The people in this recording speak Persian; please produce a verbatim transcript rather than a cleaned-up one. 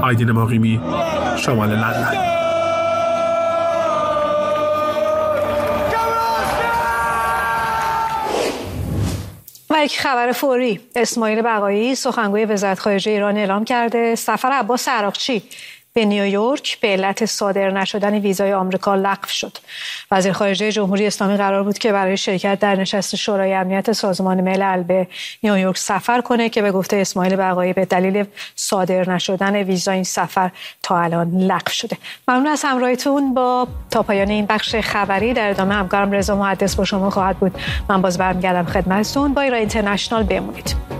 آیدین مقیمی، شمال لندن. و یک خبر فوری، اسماعیل بقایی سخنگوی وزارت خارجه ایران اعلام کرده سفر عباس عراقچی به نیویورک به علت صادر نشدن ویزای آمریکا لغو شد. وزیر خارجه جمهوری اسلامی قرار بود که برای شرکت در نشست شورای امنیت سازمان ملل به نیویورک سفر کنه که به گفته اسماعیل بقایی به دلیل صادر نشدن ویزا این سفر تا الان لغو شده. ممنون از همراهیتون. با تا پایان این بخش خبری در ادامه همکارم رضا محدث با شما خواهد بود. من باز برمیگردم خدمتتون. با ایران اینترنشنال بمونید.